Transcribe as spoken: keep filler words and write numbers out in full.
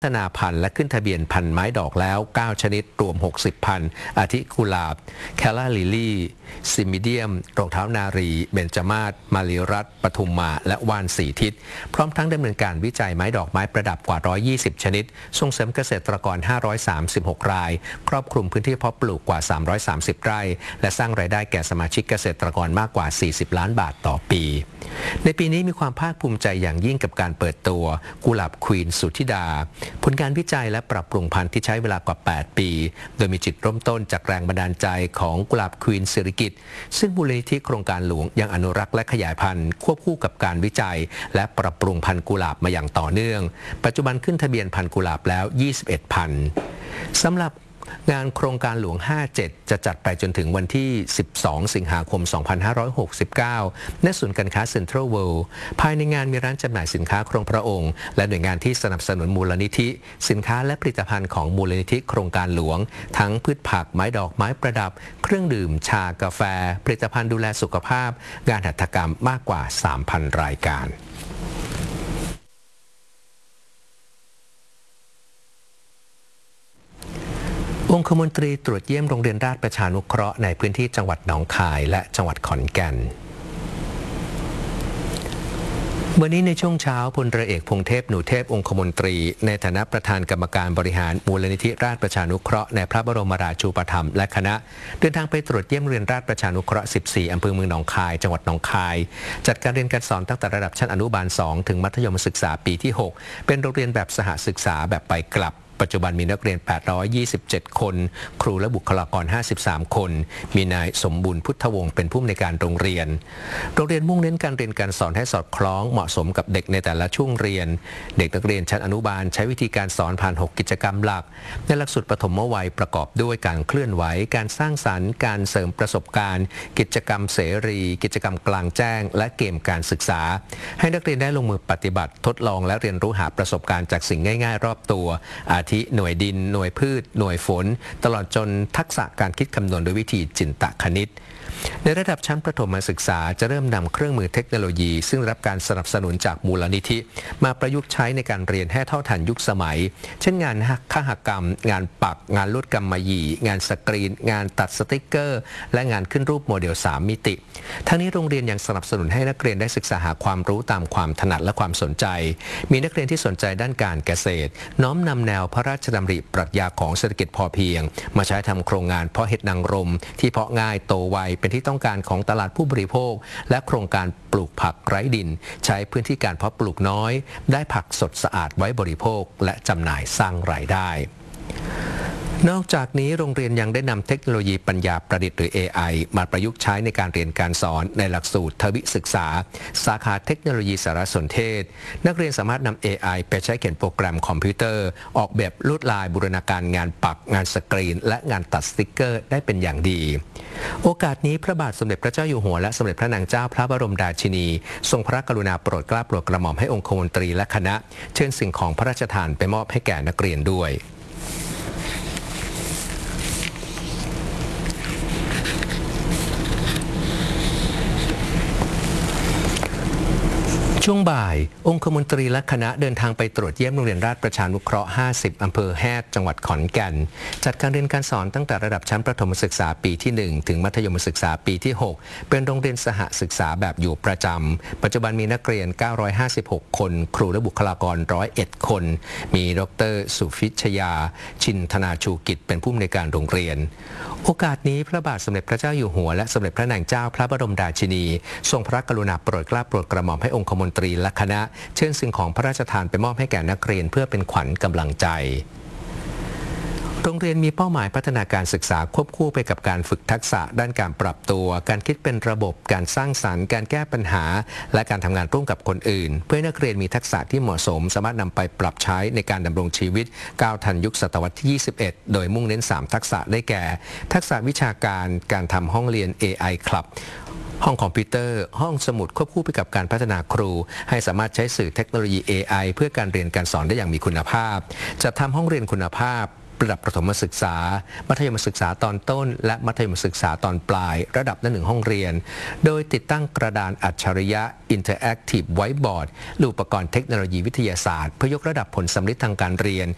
พัฒนาพันธุ์และขึ้นทะเบียนพันธุ์ไม้ดอกแล้วเก้าชนิดรวมหกสิบพันธุ์อาทิกุหลาบแคลาลิลี่ซิมิเดียมรองเท้านารีเบญจมาศมาลีรัตน์ปทุมมาและว่านสีทิศพร้อมทั้งดำเนินการวิจัยไม้ดอกไม้ประดับกว่าหนึ่งร้อยยี่สิบชนิดส่งเสริมเกษตรกรห้าร้อยสามสิบหกรายครอบคลุมพื้นที่เพาะปลูกกว่าสามร้อยสามสิบไร่และสร้างรายได้แก่สมาชิกเกษตรกรมากกว่าสี่สิบล้านบาทต่อปีในปีนี้มีความภาคภูมิใจอย่างยิ่งกับการเปิดตัวกุหลาบควีนสุธิดาผลการวิจัยและปรับปรุงพันธุ์ที่ใช้เวลากว่าแปดปีโดยมีจุดเริ่มต้นจากแรงบันดาลใจของกุหลาบควีนสิริกิติ์ซึ่งมูลนิธิโครงการหลวงยังอนุรักษ์และขยายพันธุ์ควบคู่กับการวิจัยและปรับปรุงพันธุ์กุหลาบมาอย่างต่อเนื่องปัจจุบันขึ้นทะเบียนพันธุ์กุหลาบแล้วยี่สิบเอ็ดพันธุ์สำหรับงานโครงการหลวงห้าสิบเจ็ดจะจัดไปจนถึงวันที่สิบสองสิงหาคมสองพันห้าร้อยหกสิบเก้าณศูนย์การค้าเซ็นทรัลเวิลด์ภายในงานมีร้านจำหน่ายสินค้าโครงพระองค์และหน่วยงานที่สนับสนุนมูลนิธิสินค้าและผลิตภัณฑ์ของมูลนิธิโครงการหลวงทั้งพืชผักไม้ดอกไม้ประดับเครื่องดื่มชากาแฟผลิตภัณฑ์ดูแลสุขภาพงานหัตถกรรมมากกว่า สามพัน รายการองคมนตรีตรวจเยี่ยมโรงเรียนราชประชานุเคราะห์ในพื้นที่จังหวัดหนองคายและจังหวัดขอนแก่นวันนี้ในช่วงเช้าพลเรือเอกพงษ์เทพหนูเทพองคมนตรีในฐานะประธานกรรมการบริหารมูลนิธิราชประชานุเคราะห์ในพระบรมราชูปถัมภ์และคณะเดินทางไปตรวจเยี่ยมโรงเรียนราชประชานุเคราะห์สิบสี่อำเภอเมืองหนองคายจังหวัดหนองคายจัดการเรียนการสอนตั้งแต่ระดับชั้นอนุบาลสองถึงมัธยมศึกษาปีที่หกเป็นโรงเรียนแบบสหศึกษาแบบไปกลับปัจจุบันมีนักเรียนแปดร้อยยี่สิบเจ็ดคนครูและบุคลากรห้าสิบสามคนมีนายสมบูรณ์พุทธวงศ์เป็นผู้อำนวยการโรงเรียนโรงเรียนมุ่งเน้นการเรียนการสอนให้สอดคล้องเหมาะสมกับเด็กในแต่ละช่วงเรียนเด็กนักเรียนชั้นอนุบาลใช้วิธีการสอนผ่านหกกิจกรรมหลักในหลักสูตรปฐมวัยประกอบด้วยการเคลื่อนไหวการสร้างสรรค์การเสริมประสบการณ์กิจกรรมเสรีกิจกรรมกลางแจ้งและเกมการศึกษาให้นักเรียนได้ลงมือปฏิบัติทดลองและเรียนรู้หาประสบการณ์จากสิ่งง่ายๆรอบตัวอาทิหน่วยดินหน่วยพืชหน่วยฝนตลอดจนทักษะการคิดคำนวณโดยวิธีจินตคณิตในระดับชั้นประถมศึกษาจะเริ่มนำเครื่องมือเทคโนโลยีซึ่งรับการสนับสนุนจากมูลนิธิมาประยุกต์ใช้ในการเรียนให้เท่าทันยุคสมัยเช่นงานคหกรรมงานปักงานลวดกำมะหยี่งานสกรีนงานตัดสติกเกอร์และงานขึ้นรูปโมเดลสามมิติทั้งนี้โรงเรียนยังสนับสนุนให้นักเรียนได้ศึกษาหาความรู้ตามความถนัดและความสนใจมีนักเรียนที่สนใจด้านการเกษตรน้อมนำแนวพระราชดำริปรัชญาของเศรษฐกิจพอเพียงมาใช้ทำโครงงานเพาะเห็ดนางรมที่เพาะง่ายโตไวเป็นที่ต้องการของตลาดผู้บริโภคและโครงการปลูกผักไร้ดินใช้พื้นที่การเพาะปลูกน้อยได้ผักสดสะอาดไว้บริโภคและจำหน่ายสร้างรายได้นอกจากนี้โรงเรียนยังได้นำเทคโนโลยีปัญญาประดิษฐ์หรือ เอ ไอ มาประยุกต์ใช้ในการเรียนการสอนในหลักสูตรทวิศึกษาสาขาเทคโนโลยีสารสนเทศนักเรียนสามารถนำ เอ ไอ ไปใช้เขียนโปรแกรมคอมพิวเตอร์ออกแบบลวดลายบูรณาการงานปักงานสกรีนและงานตัดสติกเกอร์ได้เป็นอย่างดีโอกาสนี้พระบาทสมเด็จพระเจ้าอยู่หัวและสมเด็จพระนางเจ้าพระบรมราชินีทรงพระกรุณาโปรดเกล้าโปรดกระหม่อมให้องคมนตรีและคณะเชิญสิ่งของพระราชทานไปมอบให้แก่นักเรียนด้วยช่วงบ่ายองคมนตรีและคณะเดินทางไปตรวจเยี่ยมโรงเรียนราชประชานุเคราะห์ห้าสิบอำเภอแฮดจังหวัดขอนแก่นจัดการเรียนการสอนตั้งแต่ระดับชั้นประถมศึกษาปีที่หนึ่งถึงมัธยมศึกษาปีที่หกเป็นโรงเรียนสหศึกษาแบบอยู่ประจำปัจจุบันมีนักเรียนเก้าร้อยห้าสิบหกคนครูและบุคลากรหนึ่งร้อยเอ็ดคนมีดร.สุฟิชยาชินธนาชูกิจเป็นผู้อำนวยการโรงเรียนโอกาสนี้พระบาทสมเด็จพระเจ้าอยู่หัวและสมเด็จพระนางเจ้าพระบรมราชินีทรงพระกรุณาโปรดเกล้าโปรดกระหม่อมให้องคมนตรีและคณะเชิญสิ่งของพระราชทานไปมอบให้แก่นักเรียนเพื่อเป็นขวัญกำลังใจโรงเรียนมีเป้าหมายพัฒนาการศึกษาควบคู่ไปกับการฝึกทักษะด้านการปรับตัวการคิดเป็นระบบการสร้างสรรค์การแก้ปัญหาและการทำงานร่วมกับคนอื่นเพื่อให้นักเรียนมีทักษะที่เหมาะสมสามารถนำไปปรับใช้ในการดำรงชีวิตก้าวทันยุคศตวรรษที่ยี่สิบเอ็ดโดยมุ่งเน้นสามทักษะได้แก่ทักษะวิชาการการทำห้องเรียน เอ ไอ Clubห้องคอมพิวเตอร์ห้องสมุดควบคู่ไปกับการพัฒนาครูให้สามารถใช้สื่อเทคโนโลยี เอ ไอ เพื่อการเรียนการสอนได้อย่างมีคุณภาพจัดทำห้องเรียนคุณภาพ ระดับประถมศึกษามัธยมศึกษาตอนต้นและมัธยมศึกษาตอนปลายระดับละหนึ่งห้องเรียนโดยติดตั้งกระดานอัจฉริยะ Interactive Whiteboard หรืออุปกรณ์เทคโนโลยีวิทยาศาสตร์เพื่อยกระดับผลสำลิดทางการเรียน